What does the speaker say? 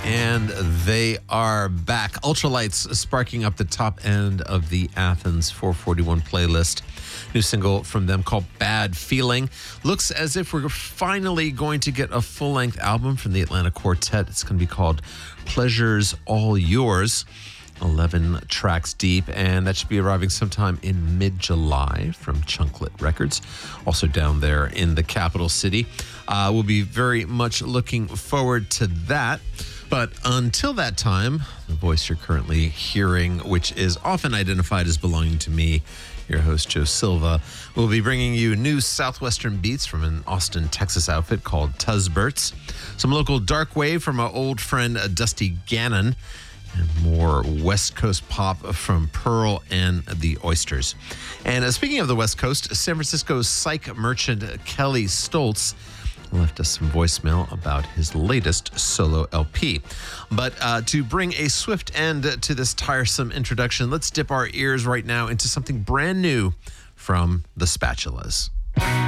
And they are back. Ultralights sparking up the top end of the Athens 441 playlist. New single from them called Bad Feeling. Looks as if we're finally going to get a full-length album from the Atlanta Quartet. It's going to be called Pleasures All Yours. 11 tracks deep, and that should be arriving sometime in mid-July from Chunklet Records, also down there in the capital city. We'll be very much looking forward to that. But until that time, the voice you're currently hearing, which is often identified as belonging to me, your host, Joe Silva, will be bringing you new Southwestern beats from an Austin, Texas outfit called Tuzberts, some local dark wave from our old friend Dusty Gannon, and more West Coast pop from Pearl and the Oysters. And speaking of the West Coast, San Francisco's psych merchant Kelly Stoltz left us some voicemail about his latest solo LP. But to bring a swift end to this tiresome introduction, let's dip our ears right now into something brand new from the Spatulas.